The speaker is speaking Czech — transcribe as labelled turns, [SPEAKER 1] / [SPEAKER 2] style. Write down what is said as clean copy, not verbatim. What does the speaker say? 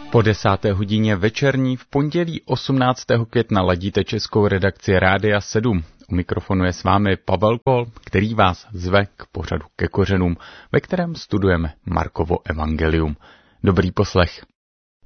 [SPEAKER 1] Po 10. hodině večerní v pondělí 18. května ladíte českou redakci Rádia 7. U mikrofonu je s vámi Pavel Kol, který vás zve k pořadu Ke kořenům, ve kterém studujeme Markovo evangelium. Dobrý poslech.